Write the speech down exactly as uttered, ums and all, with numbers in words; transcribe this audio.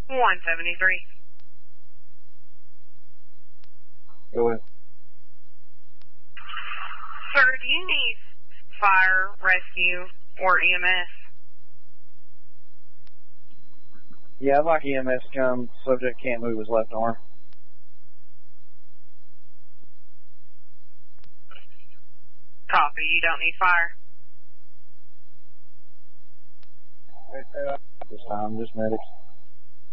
one seventy-three. Go ahead. Sir, do you need fire, rescue, or E M S? Yeah, I'd like E M S to come. Subject can't move his left arm. Copy. You don't need fire. This time, just medics.